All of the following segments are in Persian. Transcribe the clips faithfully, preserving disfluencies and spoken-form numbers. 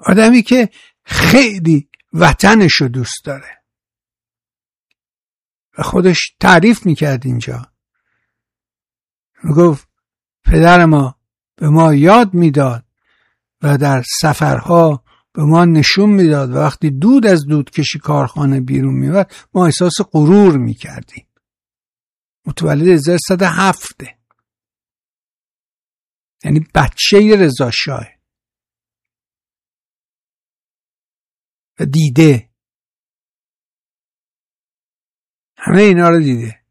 آدمی که خیلی وطنشو دوست داره و خودش تعریف میکرد اینجا، میگفت پدر ما به ما یاد میداد و در سفرها به ما نشون میداد و وقتی دود از دودکشی کارخانه بیرون میومد ما احساس غرور میکردیم. متولد هزار و سیصد و هفت، یعنی بچه رضا شاه و دیده، همه اینا رو دیده.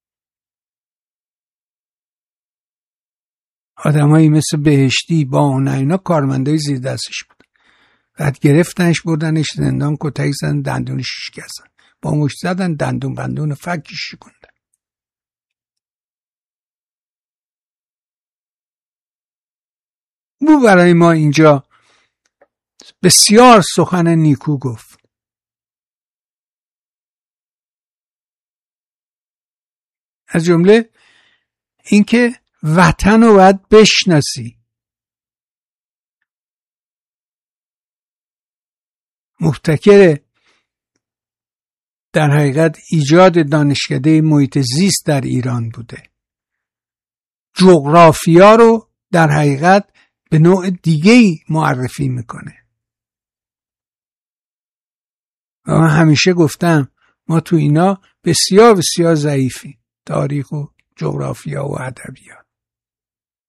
آدمایی مثل بهشتی با اون اینا کارمندای زیر دستش بود. بعد گرفتنش بردنش زندان، کتک زدن، دندونش شکستن، با مشت زدن، دندون بندون فکش شکوندن. او برای ما اینجا بسیار سخن نیکو گفت. از جمله اینکه وطن رو باید بشناسی. مبتکر در حقیقت ایجاد دانشکده محیط زیست در ایران بوده. جغرافیا رو در حقیقت به نوع دیگه‌ای معرفی میکنه. و من همیشه گفتم ما تو اینا بسیار بسیار ضعیفیم، تاریخ و جغرافیا و ادبیات.